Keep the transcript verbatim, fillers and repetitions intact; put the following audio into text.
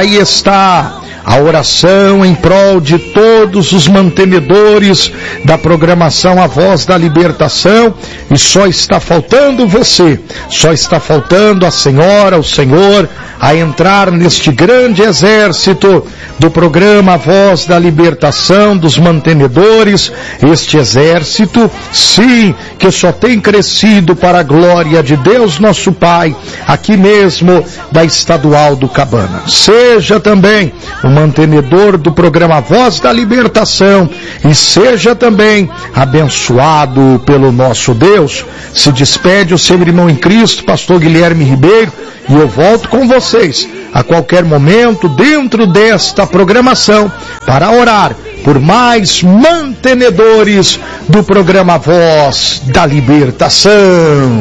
aí está a oração em prol de todos os mantenedores da programação A Voz da Libertação, e só está faltando você, só está faltando a senhora, o senhor, a entrar neste grande exército do programa A Voz da Libertação, dos mantenedores, este exército, sim, que só tem crescido para a glória de Deus nosso Pai, aqui mesmo da Estadual do Cabana. Seja também o mantenedor do programa Voz da Libertação e seja também abençoado pelo nosso Deus. Se despede o seu irmão em Cristo, pastor Guilherme Ribeiro, e eu volto com vocês a qualquer momento dentro desta programação para orar por mais mantenedores do programa Voz da Libertação.